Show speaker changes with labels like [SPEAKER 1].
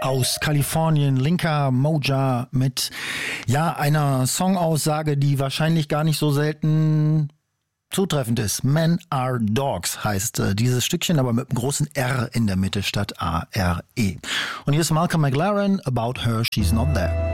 [SPEAKER 1] aus Kalifornien, Linka Moja mit einer Songaussage, die wahrscheinlich gar nicht so selten zutreffend ist. Men are Dogs heißt dieses Stückchen, aber mit einem großen R in der Mitte statt A-R-E. Und hier ist Malcolm McLaren, About Her, She's Not There.